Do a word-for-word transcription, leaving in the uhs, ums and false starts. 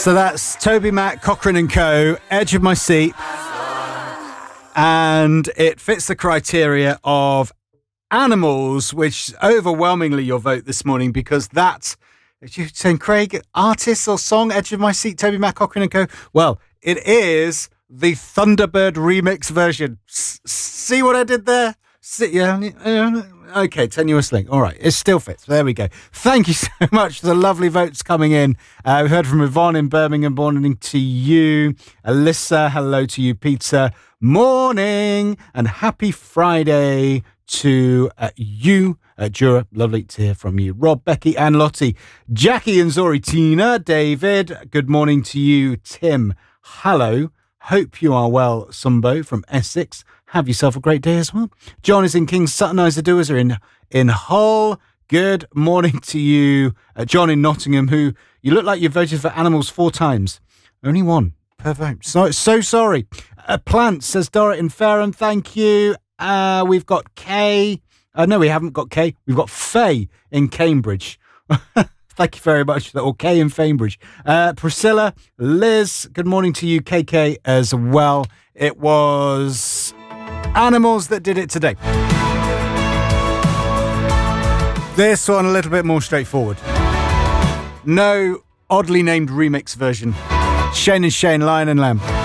So that's Toby Mac, Cochrane and Co, Edge of My Seat. And it fits the criteria of Animals, which overwhelmingly your vote this morning, because that's, you're saying, Craig, artist or song, Edge of My Seat, Toby Mac, Cochrane and Co. Well, it is the Thunderbird remix version. S- see what I did there? See, yeah, okay, tenuous link. All right, it still fits. There we go. Thank you so much for the lovely votes coming in. Uh, we heard from Yvonne in Birmingham. Morning to you. Alyssa, hello to you. Peter, morning. And happy Friday to uh, you. Uh, Jura, lovely to hear from you. Rob, Becky and Lottie. Jackie and Zori. Tina, David, good morning to you. Tim, hello. Hope you are well, Sumbo from Essex. Have yourself a great day as well. John is in King's Sutton. Isaac Doers are in, in Hull. Good morning to you. Uh, John in Nottingham, who you look like you voted for Animals four times. Only one per vote. So, so sorry. Uh, Plant, says Dorrit in Fareham. Thank you. Uh, we've got Kay. Uh, no, we haven't got Kay. We've got Faye in Cambridge. Thank you very much for that. Or Kay in Cambridge. Uh, Priscilla, Liz, good morning to you. K K as well. It was Animals that did it today. This one a little bit more straightforward. No oddly named remix version. Shane and Shane, Lion and Lamb.